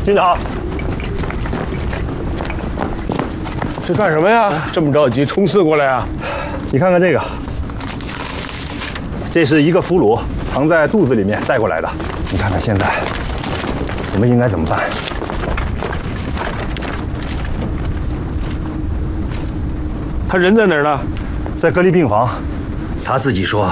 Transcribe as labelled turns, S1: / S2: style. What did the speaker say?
S1: 军长，
S2: 这干什么呀？这么着急冲刺过来啊？
S1: 你看看这个，这是一个俘虏藏在肚子里面带过来的。你看看现在，我们应该怎么办？
S2: 他人在哪儿呢？
S1: 在隔离病房，他自己说